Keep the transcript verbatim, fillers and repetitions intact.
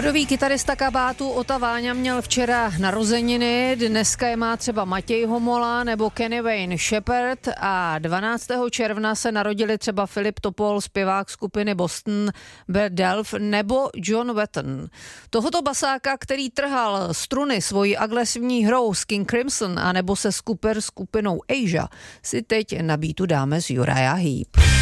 Bodový kytarista Kabátu Ota Váňa měl včera narozeniny, dneska je má třeba Matěj Homola nebo Kenny Wayne Shepherd a dvanáctého června se narodili třeba Filip Topol, zpěvák skupiny Boston, Bad Delf nebo John Wetton. Tohoto basáka, který trhal struny svojí agresivní hrou s King Crimson a nebo se super skupinou Asia, si teď na beatu dáme z Uriah Heep.